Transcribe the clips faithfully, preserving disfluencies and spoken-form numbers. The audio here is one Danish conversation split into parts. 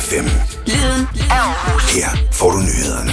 fem. Lyden af Aarhus. Her får du nyhederne.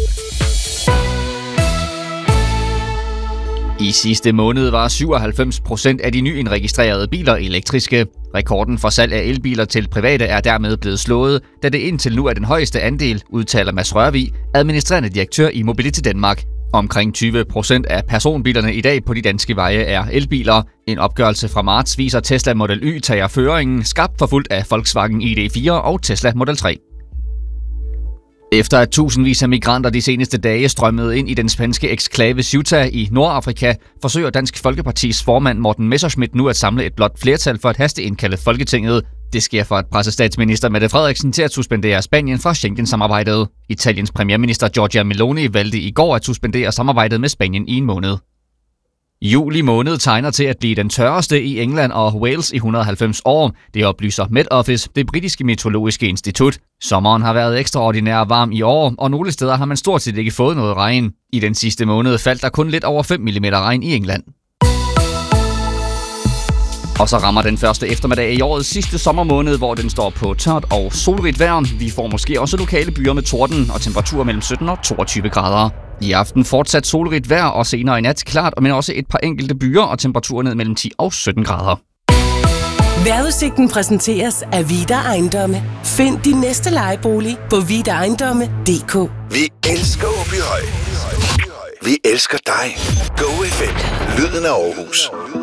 I sidste måned var syvoghalvfems procent af de nyindregistrerede biler elektriske. Rekorden for salg af elbiler til private er dermed blevet slået, da det indtil nu er den højeste andel, udtaler Mads Rørvig, administrerende direktør i Mobility Danmark. Omkring tyve procent af personbilerne i dag på de danske veje er elbiler. En opgørelse fra marts viser Tesla Model Y tager føringen, skarpt forfulgt af Volkswagen I D fire og Tesla Model tre. Efter at tusindvis af migranter de seneste dage strømmede ind i den spanske eksklave Ceuta i Nordafrika, forsøger Dansk Folkepartis formand Morten Messerschmidt nu at samle et blot flertal for at hasteindkalde Folketinget. Det sker for at presse statsminister Mette Frederiksen til at suspendere Spanien fra Schengen-samarbejdet. Italiens premierminister Giorgia Meloni valgte i går at suspendere samarbejdet med Spanien i en måned. Juli måned tegner til at blive den tørreste i England og Wales i et hundrede og halvfems år. Det oplyser Met Office, det britiske meteorologiske institut. Sommeren har været ekstraordinært varm i år, og nogle steder har man stort set ikke fået noget regn. I den sidste måned faldt der kun lidt over fem millimeter regn i England. Og så rammer den første eftermiddag i årets sidste sommermåned, hvor den står på tørt og solrigt vejr. Vi får måske også lokale byer med torden og temperaturer mellem sytten og toogtyve grader. I aften fortsat solrigt vejr og senere i nat klart, men også et par enkelte byer og temperaturer ned mellem ti og sytten grader. Vejrudsigten præsenteres af Vida Ejendomme. Find din næste lejebolig på vida ejendomme punktum d k. Vi elsker Åbyhøj. Vi elsker dig. Go F M. Lyden af Aarhus.